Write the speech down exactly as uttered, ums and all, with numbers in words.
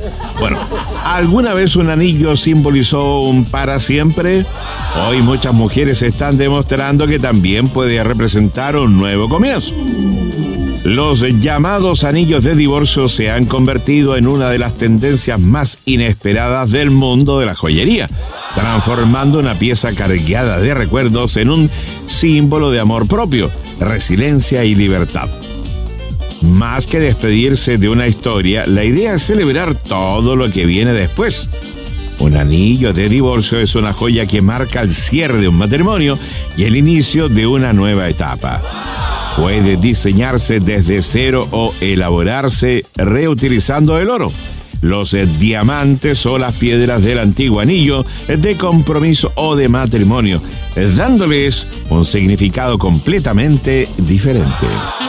Bueno, ¿alguna vez un anillo simbolizó un para siempre? Hoy muchas mujeres están demostrando que también puede representar un nuevo comienzo. Los llamados anillos de divorcio se han convertido en una de las tendencias más inesperadas del mundo de la joyería, transformando una pieza cargada de recuerdos en un símbolo de amor propio, resiliencia y libertad. Más que despedirse de una historia, la idea es celebrar todo lo que viene después. Un anillo de divorcio es una joya que marca el cierre de un matrimonio y el inicio de una nueva etapa. Puede diseñarse desde cero o elaborarse reutilizando el oro, los eh, diamantes o las piedras del antiguo anillo de compromiso o de matrimonio, eh, dándoles un significado completamente diferente.